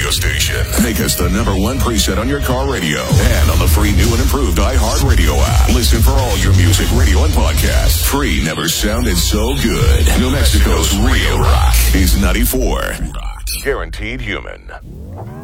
radio station. Make us the number one preset on your car radio and on the free new and improved iHeartRadio app. Listen for all your music, radio, and podcasts. Free never sounded so good. New Mexico's real rock is 94. Guaranteed Human.